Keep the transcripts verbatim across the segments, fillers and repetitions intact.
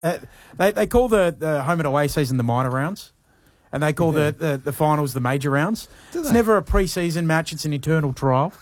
Uh, they they call the, the home and away season the minor rounds, and they call yeah. the, the, the finals the major rounds. Do it's they? Never a pre-season match; it's an internal trial.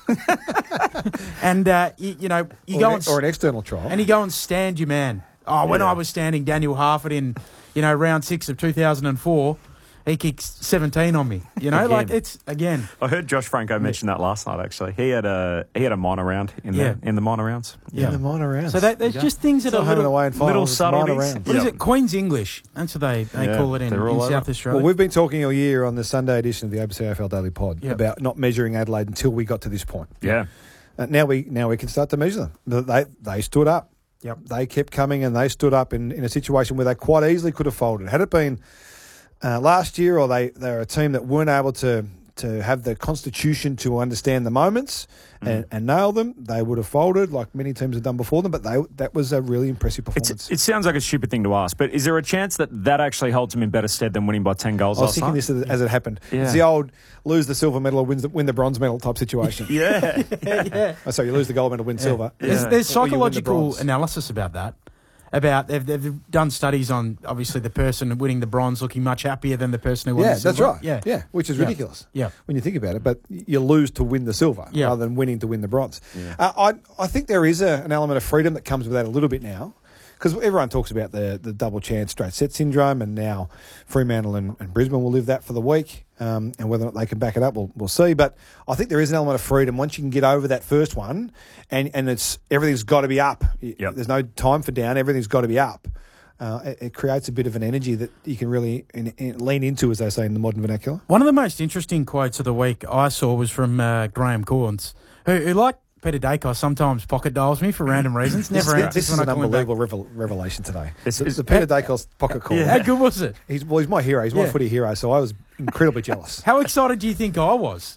and uh, you, you know you or go an, and, or an external trial, and you go and stand your man. Oh, when yeah. I was standing Daniel Harford in you know round six of two thousand and four. He kicked seventeen on me, you know, like it's again. I heard Josh Franco mention that last night. Actually, he had a he had a minor round in yeah. the in the minor rounds. Yeah, in the minor rounds. So that, there's just things that so are little, away and little subtleties. What yep. is it? Queen's English. That's what they, they yeah, call it in, in South Australia. Well, we've been talking all year on the Sunday edition of the A B C A F L Daily Pod yep. about not measuring Adelaide until we got to this point. Yeah. Uh, now we now we can start to measure them. They they stood up. Yep. They kept coming and they stood up in, in a situation where they quite easily could have folded. Had it been Uh, last year, or they, they're a team that weren't able to, to have the constitution to understand the moments mm. and, and nail them, they would have folded like many teams have done before them, but they that was a really impressive performance. It's, it sounds like a stupid thing to ask, but is there a chance that that actually holds them in better stead than winning by ten goals I was last thinking night? this as, as it happened. Yeah. It's the old lose the silver medal or wins the, win the bronze medal type situation. yeah. yeah, yeah. Oh, sorry, you lose the gold medal, win yeah. silver. Yeah. There's, there's psychological the analysis about that. About they've, they've done studies on obviously the person winning the bronze looking much happier than the person who won yeah, the silver. that's right. Yeah, yeah, which is yeah. ridiculous. Yeah, when you think about it, but you lose to win the silver yeah. rather than winning to win the bronze. Yeah. Uh, I I think there is a, an element of freedom that comes with that a little bit now, because everyone talks about the the double chance straight set syndrome, and now Fremantle and, and Brisbane will live that for the week. Um, and whether or not they can back it up, we'll, we'll see. But I think there is an element of freedom once you can get over that first one, and, and it's everything's got to be up. Yep. There's no time for down. Everything's got to be up. Uh, it, it creates a bit of an energy that you can really in, in, lean into, as they say in the modern vernacular. One of the most interesting quotes of the week I saw was from uh, Graham Corns, who, who like Peter Dacos sometimes pocket dials me for random reasons. Never this, answers this is when an I call unbelievable him back. revel, revelation today. This It's is the Peter Dacos pocket call. Yeah. How good was it? He's well, he's my hero. He's my Yeah. footy hero. So I was incredibly jealous. How excited do you think I was?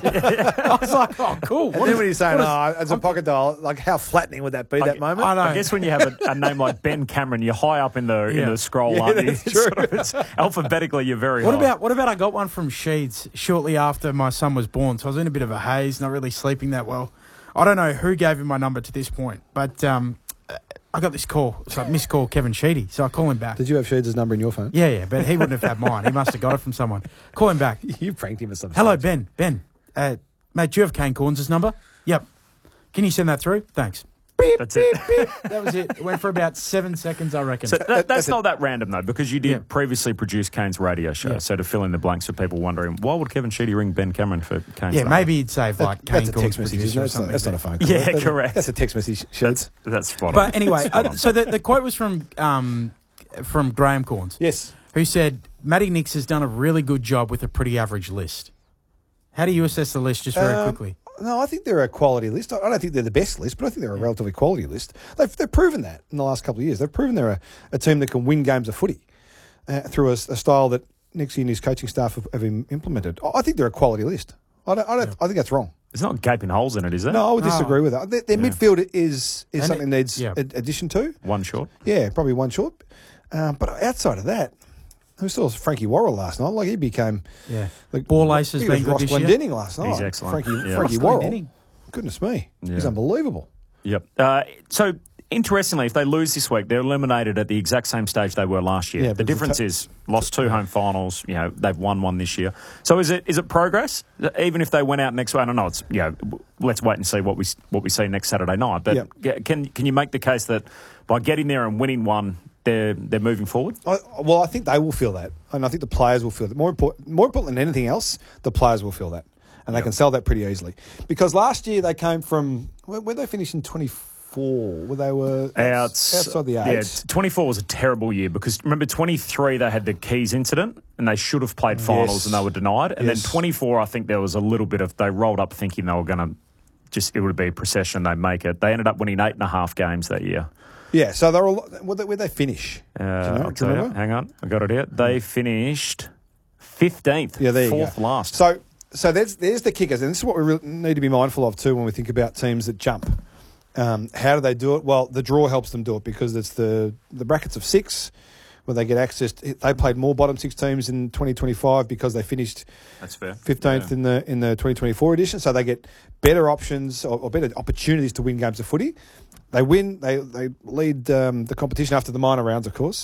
I was like, oh, cool. And What then is- when he's saying, what is- "Oh, as a pocket dial," like how flattening would that be? that moment. I know. I guess when you have a, a name like Ben Cameron, you're high up in the Yeah. in the scroll, Yeah, aren't you? that's It's true. sort of- it's alphabetically, you're very What high. about what about I got one from Sheeds shortly after my son was born, so I was in a bit of a haze, not really sleeping that well. I don't know who gave him my number to this point, but um, I got this call, so I missed call Kevin Sheedy, so I call him back. Did you have Sheeds' number in your phone? Yeah, yeah, but he wouldn't have had mine. He must have got it from someone. Call him back. You pranked him at some Hello, stage. Ben. Ben, uh, mate, do you have Kane Corns' number? Yep. Can you send that through? Thanks. That's it. That was it. It went for about seven seconds, I reckon. So that, that's that's it. not that random, though, because you did Yeah. previously produce Kane's radio show. Yeah. So to fill in the blanks for people wondering, why would Kevin Sheedy ring Ben Cameron for Kane's yeah, number? maybe he'd save That- like Kane that's a Corns text message. producer Isn't it? or That's, not, something. that's not a phone call. Yeah, That's- correct. That's a text message. Sheeds. That's, that's spot on. But anyway, Spot uh, on. so the, the quote was from um, from Graham Corns, Yes. who said, Matty Nix has done a really good job with a pretty average list. How do you assess the list just very Um, quickly? No, I think they're a quality list. I I don't think they're the best list, but I think they're a relatively quality list. They've, they've proven that in the last couple of years. They've proven they're a, a team that can win games of footy uh, through a, a style that Nixie and his coaching staff have, have im- implemented. I I think they're a quality list. I don't. I, don't, I think that's wrong. There's not gaping holes in it, is there? No, I would Oh. disagree with that. Their, their Yeah. midfield is is And something it- needs yeah. ad- addition to. One short. Yeah, probably one short. Um, but outside of that, who saw Frankie Worrell last night? Like he became Yeah. like Ball ace has he was been good Ross this year. Glendenning last night. He's excellent. Frankie Yeah. Frankie Ross Worrell. Glendenning. Goodness me, Yeah. he's unbelievable. Yep. Uh, so, interestingly, if they lose this week, they're eliminated at the exact same stage they were last year. Yeah, the but difference the is lost two home finals. You know, they've won one this year. So, is it is it progress? Even if they went out next week, I don't know. It's you know, let's wait and see what we what we see next Saturday night. But Yep. yeah, can can you make the case that by getting there and winning one, they're they're moving forward? I, well, I think they will feel that, and I think the players will feel that. More important, more important than anything else, the players will feel that, and they Yep. can sell that pretty easily. Because last year they came from where, where they finished in twenty-four, where they were Outs- outside the Yeah, eight. twenty-four was a terrible year because remember twenty-three they had the Keys incident and they should have played finals Yes. and they were denied. And Yes. then twenty-four, I think there was a little bit of they rolled up thinking they were going to just it would be a procession they'd make it. They ended up winning eight and a half games that year. Yeah, so they're all. Where they, where'd they finish? Uh, do you, know, I'll do you tell you. remember? Hang on, I got it here. They finished fifteenth. Yeah, there you fourth go. last. So, so there's there's the kickers, and this is what we really need to be mindful of too when we think about teams that jump. Um, how do they do it? Well, the draw helps them do it because it's the the brackets of six, where they get access. To, they played more bottom six teams in twenty twenty-five because they finished That's fair. fifteenth Yeah. in the in the twenty twenty-four edition. So they get better options or, or better opportunities to win games of footy. They win. They they lead um, the competition after the minor rounds, of course.